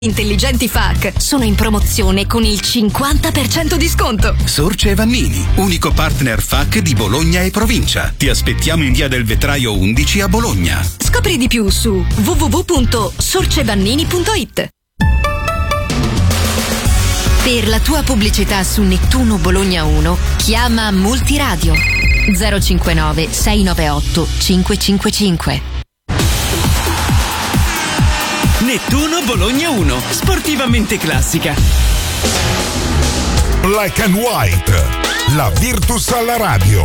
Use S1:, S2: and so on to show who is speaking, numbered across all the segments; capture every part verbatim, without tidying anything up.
S1: Intelligenti F A C sono in promozione con il cinquanta per cento di sconto.
S2: Sorce e Vannini, unico partner F A C di Bologna e provincia. Ti aspettiamo in via del Vetraio undici a Bologna.
S1: Scopri di più su w w w punto sorcevannini punto i t. Per la tua pubblicità su Nettuno Bologna uno, chiama Multiradio zero cinquantanove sei novantaotto cinque cinque cinque.
S3: Nettuno Bologna uno, sportivamente classica.
S4: Black and White, la Virtus alla radio.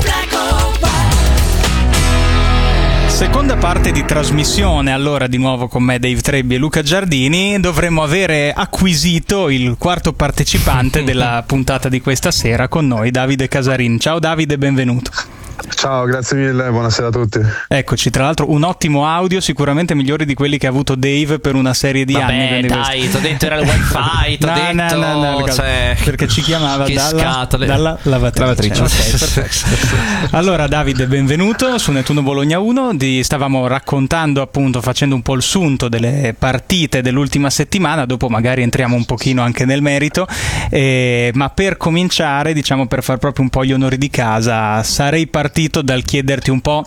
S5: Seconda parte di trasmissione, allora di nuovo con me Dave Trebbi e Luca Giardini. Dovremmo avere acquisito il quarto partecipante della puntata di questa sera con noi, Davide Casarin. Ciao Davide, benvenuto.
S6: Ciao, grazie mille, buonasera a tutti.
S5: Eccoci, tra l'altro un ottimo audio, sicuramente migliore di quelli che ha avuto Dave per una serie di
S7: Vabbè,
S5: anni.
S7: Vabbè dai, ti ho detto era il wifi, ti ho
S5: no,
S7: detto
S5: no, no, no,
S7: cioè,
S5: perché ci chiamava
S7: che
S5: dalla,
S7: scatole.
S5: dalla lavatrice,
S7: lavatrice.
S5: Okay, perfetto. Allora Davide, benvenuto su Nettuno Bologna uno. Di, stavamo raccontando, appunto, facendo un po' il sunto delle partite dell'ultima settimana, dopo magari entriamo un pochino anche nel merito, eh, ma per cominciare, diciamo, per far proprio un po' gli onori di casa, sarei partito dal chiederti un po'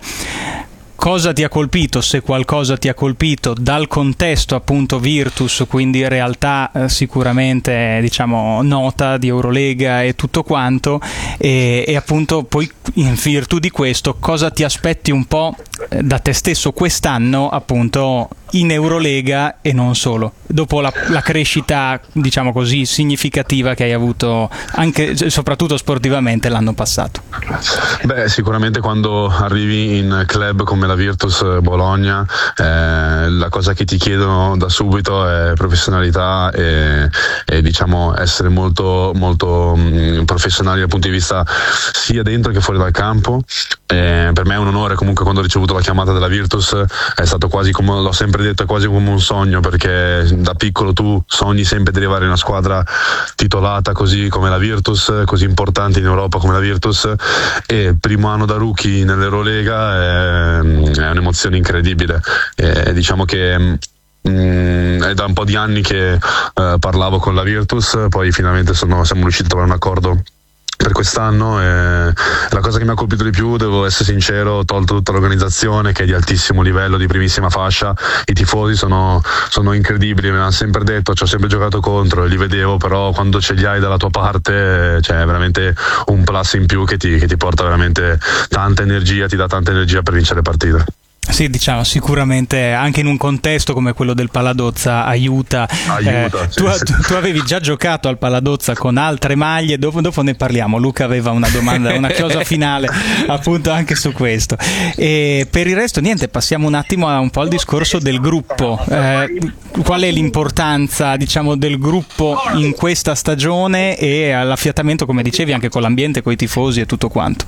S5: cosa ti ha colpito, se qualcosa ti ha colpito dal contesto appunto Virtus, quindi realtà eh, sicuramente diciamo nota di Eurolega e tutto quanto, e, e appunto poi in virtù di questo cosa ti aspetti un po' da te stesso quest'anno appunto in Eurolega e non solo, dopo la, la crescita diciamo così significativa che hai avuto anche soprattutto sportivamente l'anno passato.
S6: Beh, sicuramente quando arrivi in club come la Virtus Bologna, eh, la cosa che ti chiedono da subito è professionalità e, e diciamo essere molto molto mh, professionali dal punto di vista sia dentro che fuori dal campo. Eh, per me è un onore comunque quando ho ricevuto la chiamata della Virtus, è stato quasi, come l'ho sempre detto, è quasi come un sogno, perché da piccolo tu sogni sempre di arrivare in una squadra titolata così come la Virtus, così importante in Europa come la Virtus, e primo anno da rookie nell'Eurolega è, è un'emozione incredibile. E diciamo che Mm, è da un po' di anni che uh, parlavo con la Virtus, poi finalmente sono, siamo riusciti a trovare un accordo per quest'anno, e la cosa che mi ha colpito di più, devo essere sincero, tolto tutta l'organizzazione che è di altissimo livello, di primissima fascia, i tifosi sono, sono incredibili, me l'hanno sempre detto, ci ho sempre giocato contro e li vedevo, però quando ce li hai dalla tua parte c'è veramente un plus in più che ti, che ti porta veramente tanta energia, ti dà tanta energia per vincere le partite.
S5: Sì, diciamo sicuramente anche in un contesto come quello del Paladozza aiuta.
S6: aiuta
S5: eh,
S6: sì,
S5: tu,
S6: sì.
S5: Tu, tu avevi già giocato al Paladozza con altre maglie, dopo, dopo ne parliamo. Luca aveva una domanda, una chiosa finale appunto anche su questo. E per il resto niente, passiamo un attimo a un po' al discorso del gruppo. Eh, qual è l'importanza diciamo del gruppo in questa stagione e all'affiatamento, come dicevi, anche con l'ambiente, con i tifosi e tutto quanto?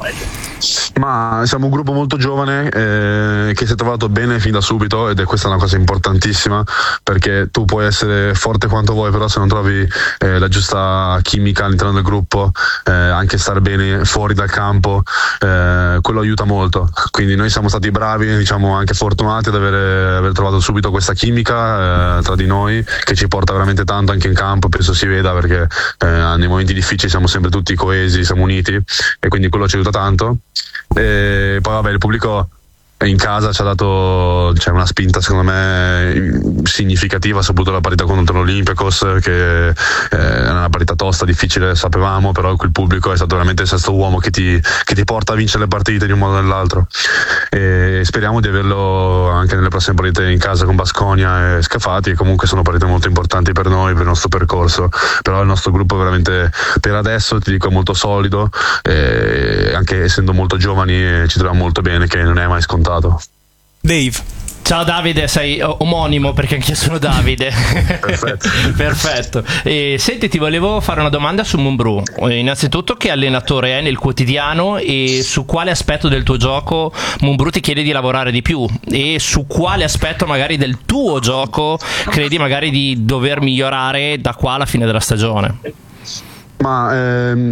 S6: Ma siamo un gruppo molto giovane eh, che si è trovato bene fin da subito, ed è questa una cosa importantissima, perché tu puoi essere forte quanto vuoi, però se non trovi eh, la giusta chimica all'interno del gruppo, eh, anche stare bene fuori dal campo, eh, quello aiuta molto. Quindi noi siamo stati bravi, diciamo anche fortunati ad avere, aver trovato subito questa chimica eh, tra di noi, che ci porta veramente tanto anche in campo, penso si veda, perché eh, nei momenti difficili siamo sempre tutti coesi, siamo uniti, e quindi quello ci aiuta tanto. E poi vabbè, il pubblico in casa ci ha dato cioè, una spinta secondo me significativa, soprattutto la partita contro l'Olympiacos, che eh, era una partita tosta, difficile, sapevamo, però quel pubblico è stato veramente il sesto uomo che ti, che ti porta a vincere le partite in un modo o nell'altro, e speriamo di averlo anche nelle prossime partite in casa con Baskonia e Scafati, e comunque sono partite molto importanti per noi, per il nostro percorso. Però il nostro gruppo è veramente, per adesso ti dico, molto solido, e anche essendo molto giovani ci troviamo molto bene, che non è mai scontato.
S5: Dave.
S7: Ciao Davide, sei omonimo perché anch'io sono Davide.
S6: Perfetto.
S7: Perfetto. E, senti, ti volevo fare una domanda su Mumbrú. Innanzitutto, che allenatore è nel quotidiano e su quale aspetto del tuo gioco Mumbrú ti chiede di lavorare di più, e su quale aspetto magari del tuo gioco credi magari di dover migliorare da qua alla fine della stagione?
S6: Ma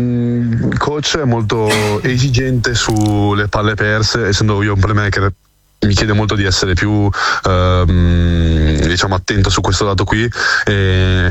S6: ehm, il coach è molto esigente sulle palle perse, essendo io un playmaker mi chiede molto di essere più ehm, diciamo attento su questo lato qui, e